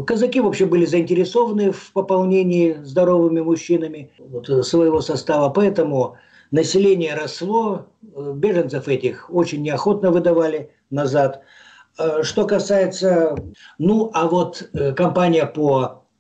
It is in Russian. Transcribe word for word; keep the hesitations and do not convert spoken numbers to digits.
казаки вообще были заинтересованы в пополнении здоровыми мужчинами вот, своего состава, поэтому население росло, беженцев этих очень неохотно выдавали назад. Что касается, ну, а вот кампания по